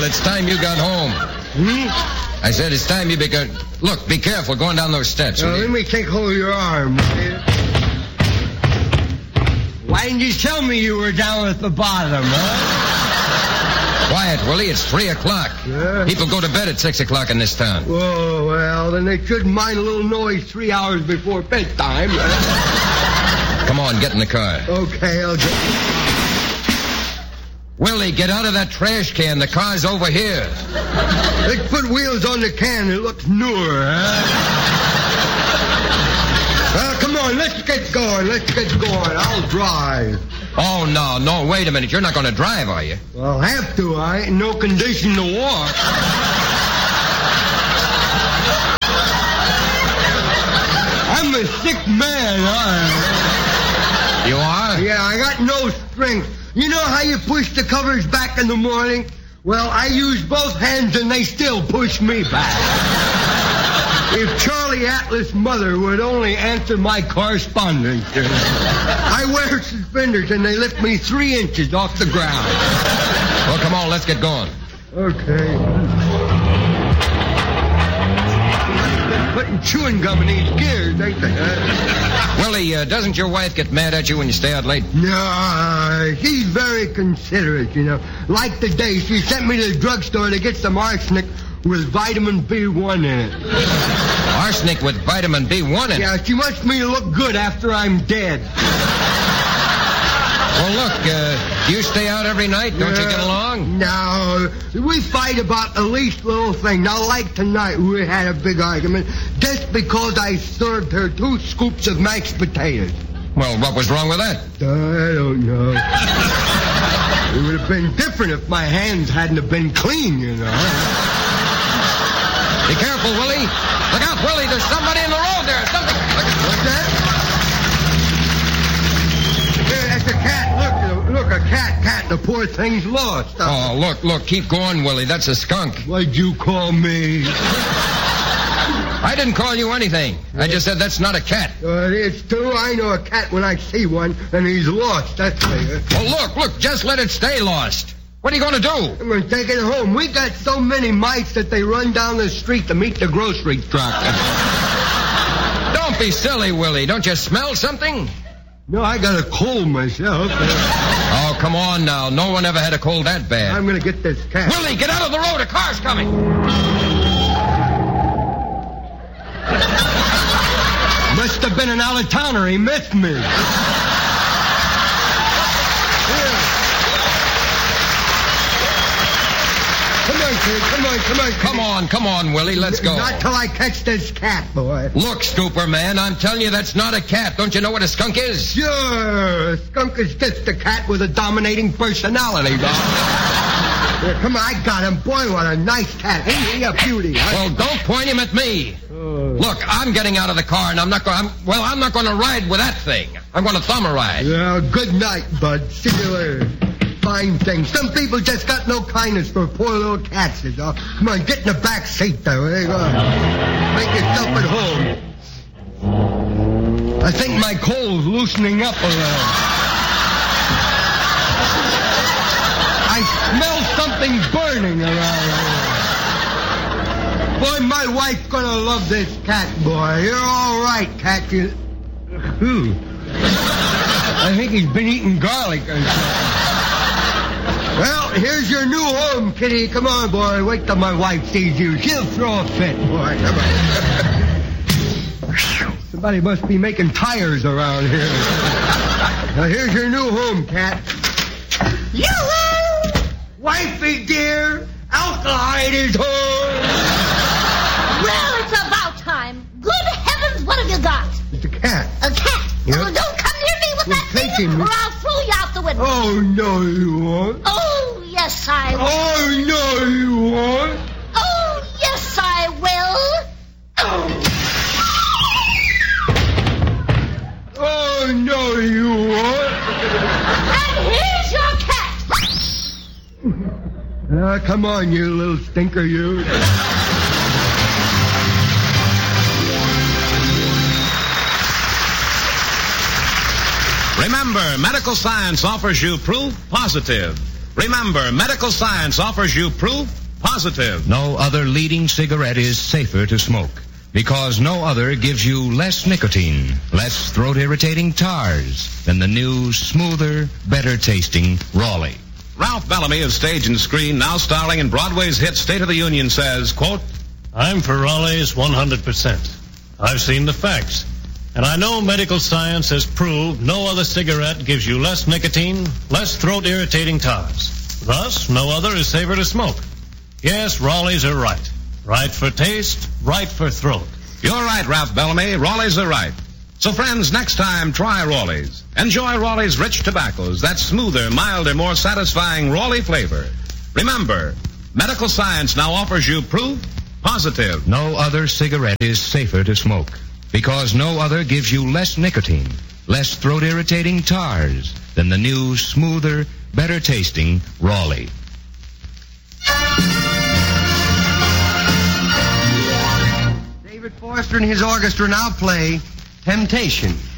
it's time you got home. I said it's time you begun. Look, be careful going down those steps. Let me take hold of your arm. Why didn't you tell me you were down at the bottom, huh? Quiet, Willie. It's 3 o'clock. Yeah. People go to bed at 6 o'clock in this town. Oh, well, then they shouldn't mind a little noise 3 hours before bedtime. Come on, get in the car. Okay, I'll get... Willie, get out of that trash can. The car's over here. Let's put wheels on the can. It looks newer, huh? Well, come on, let's get going. I'll drive. Oh, no, wait a minute. You're not going to drive, are you? Well, I'll have to. I ain't in no condition to walk. I'm a sick man, You are? Yeah, I got no strength. You know how you push the covers back in the morning? Well, I use both hands and they still push me back. If Charlie Atlas' mother would only answer my correspondence. I wear suspenders and they lift me 3 inches off the ground. Well, come on, let's get going. Okay. Putting chewing gum in these gears, ain't they? Willie, doesn't your wife get mad at you when you stay out late? No, she's very considerate, you know. Like today, she sent me to the drugstore to get some arsenic with vitamin B1 in it. Arsenic with vitamin B1 in it? Yeah, she wants me to look good after I'm dead. Well, look, do you stay out every night? Don't you get along? No, we fight about the least little thing. Now, like tonight, we had a big argument just because I served her 2 scoops of mashed potatoes. Well, what was wrong with that? I don't know. It would have been different if my hands hadn't have been clean, you know. Be careful, Willie. Look out, Willie. There's somebody in the road there. Something. What's that? Here, that's a cat. Look, a cat. The poor thing's lost. Oh, look. Keep going, Willie. That's a skunk. What'd you call me? I didn't call you anything. I just said that's not a cat. It is, too. I know a cat when I see one, and he's lost. That's clear. Well, look. Just let it stay lost. What are you going to do? I'm going to take it home. We got so many mice that they run down the street to meet the grocery truck. Don't be silly, Willie. Don't you smell something? No, I got a cold myself. Oh, come on now. No one ever had a cold that bad. I'm going to get this cat. Willie, get out of the road. A car's coming. Must have been an out-of-towner. He missed me. Come on, Willie, let's go. Not till I catch this cat, boy. Look, Scooper, man, I'm telling you that's not a cat. Don't you know what a skunk is? Sure, a skunk is just a cat with a dominating personality, dog. Here, come on, I got him. Boy, what a nice cat. Ain't he a beauty, huh? Well, don't point him at me. Look, I'm getting out of the car, and I'm not going to ride with that thing. I'm going to thumb a ride. Yeah, good night, bud. See you later. Fine thing. Some people just got no kindness for poor little cats, you know. Come on, get in the back seat, there. There you go. Make yourself at home. I think my coal's loosening up a little. I smell something burning around here. Boy, my wife's gonna love this cat, boy. You're all right, cat. I think he's been eating garlic or something. Well, here's your new home, kitty. Come on, boy. Wait till my wife sees you. She'll throw a fit, boy. Come on. Somebody must be making tires around here. Now, here's your new home, cat. Yoo-hoo! Wifey, dear, Alkali is home. Well, it's about time. Good heavens, what have you got? It's a cat. A cat? Yep. Oh, don't come near me with that thing, or I'll throw you out the window. Oh, no, you won't. Oh, yes, I will. Oh, no, you won't. Oh, yes, I will. Oh, no, you won't. And here's your cat. Come on, you little stinker, you. Remember, medical science offers you proof positive. Remember, medical science offers you proof positive. No other leading cigarette is safer to smoke because no other gives you less nicotine, less throat-irritating tars than the new, smoother, better-tasting Raleigh. Ralph Bellamy of Stage and Screen, now starring in Broadway's hit State of the Union, says, quote, I'm for Raleigh's 100%. I've seen the facts. And I know medical science has proved no other cigarette gives you less nicotine, less throat-irritating tars. Thus, no other is safer to smoke. Yes, Raleigh's are right. Right for taste, right for throat. You're right, Ralph Bellamy. Raleigh's are right. So, friends, next time, try Raleigh's. Enjoy Raleigh's rich tobaccos, that smoother, milder, more satisfying Raleigh flavor. Remember, medical science now offers you proof positive. No other cigarette is safer to smoke because no other gives you less nicotine, less throat-irritating tars than the new, smoother, better-tasting Raleigh. David Foster and his orchestra now play Temptation.